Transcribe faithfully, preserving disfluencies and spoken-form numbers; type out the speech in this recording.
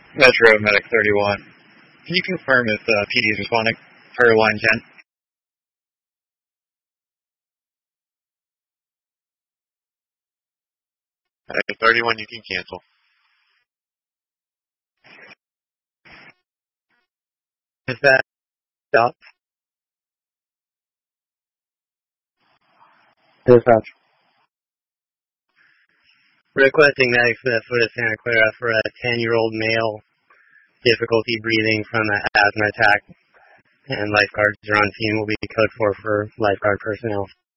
Metro Medic thirty-one. Can you confirm if uh, P D is responding per line ten? Medic thirty-one, you can cancel. Is that stop? Dispatch. Requesting medics for the foot of Santa Clara for a ten-year-old male, difficulty breathing from an asthma attack, and lifeguards are on scene. Will be code four for lifeguard personnel.